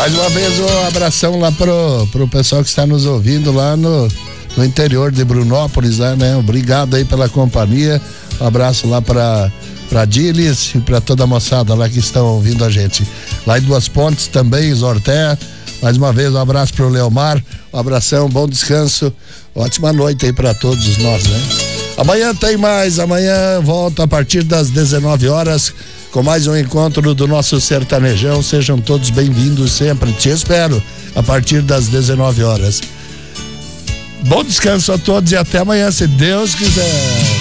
Mais uma vez um abração lá pro pessoal que está nos ouvindo lá no interior de Brunópolis, né? Obrigado aí pela companhia. Um abraço lá pra Dilis e pra toda a moçada lá que estão ouvindo a gente. Lá em Duas Pontes também, Zorté. Mais uma vez um abraço pro Leomar. Um abração, bom descanso. Ótima noite aí pra todos nós, né? Amanhã tem mais. Amanhã volta a partir das 19 horas com mais um encontro do nosso sertanejão. Sejam todos bem-vindos sempre. Te espero a partir das 19 horas. Bom descanso a todos e até amanhã, se Deus quiser.